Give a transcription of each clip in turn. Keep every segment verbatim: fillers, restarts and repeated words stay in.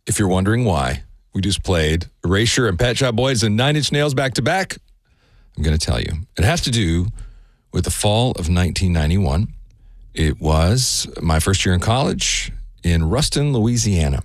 if you're wondering why we just played Erasure and Pet Shop Boys and Nine Inch Nails back to back, I'm going to tell you. It has to do with the fall of nineteen ninety-one. It was my first year in college in Ruston, Louisiana.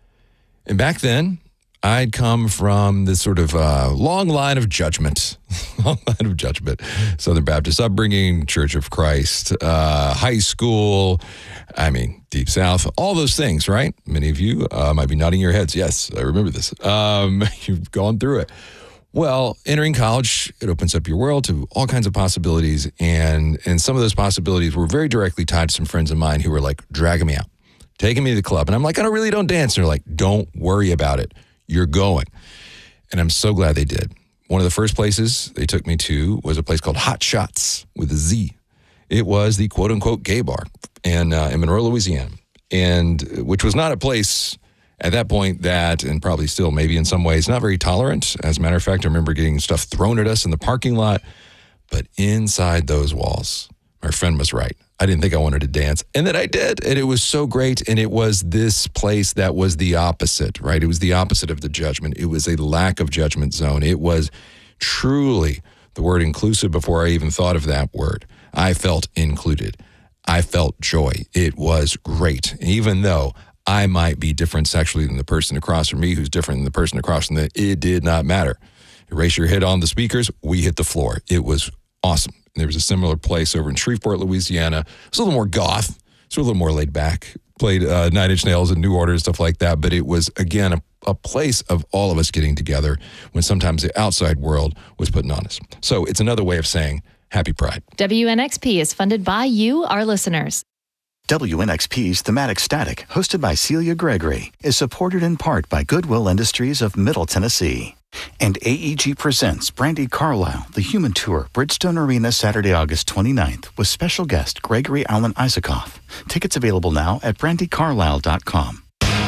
And back then, I'd come from this sort of uh, long line of judgment, long line of judgment, Southern Baptist upbringing, Church of Christ, uh, high school, I mean, Deep South, all those things, right? Many of you uh, might be nodding your heads. Yes, I remember this. Um, you've gone through it. Well, entering college, it opens up your world to all kinds of possibilities. And, and some of those possibilities were very directly tied to some friends of mine who were like dragging me out, taking me to the club. And I'm like, I don't really don't dance. And they're like, don't worry about it. You're going. And I'm so glad they did. One of the first places they took me to was a place called Hot Shots with a Z. It was the quote unquote gay bar in, uh, in Monroe, Louisiana. And which was not a place at that point that, and probably still maybe in some ways, not very tolerant. As a matter of fact, I remember getting stuff thrown at us in the parking lot. But inside those walls, my friend was right. I didn't think I wanted to dance. And then I did. And it was so great. And it was this place that was the opposite, right? It was the opposite of the judgment. It was a lack of judgment zone. It was truly the word inclusive before I even thought of that word. I felt included. I felt joy. It was great. Even though I might be different sexually than the person across from me, who's different than the person across from them, it did not matter. Erasure hit on the speakers. We hit the floor. It was awesome. There was a similar place over in Shreveport, Louisiana. It was a little more goth. It's a little more laid back. Played uh, Nine Inch Nails and New Order and stuff like that. But it was, again, a, a place of all of us getting together when sometimes the outside world was putting on us. So it's another way of saying Happy Pride. W N X P is funded by you, our listeners. W N X P's Thematic Static, hosted by Celia Gregory, is supported in part by Goodwill Industries of Middle Tennessee. And A E G presents Brandi Carlile, The Human Tour, Bridgestone Arena, Saturday, August twenty-ninth, with special guest Gregory Alan Isaacoff. Tickets available now at brandi carlile dot com.